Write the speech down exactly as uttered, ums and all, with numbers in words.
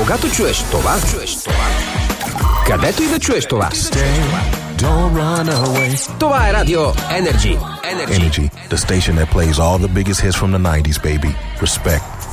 Когато чуеш това, чуеш това, където и да чуеш това. Don't run away. Това е Радио Energy. Energy, the station that plays all the biggest hits from the nineties, baby. Respect.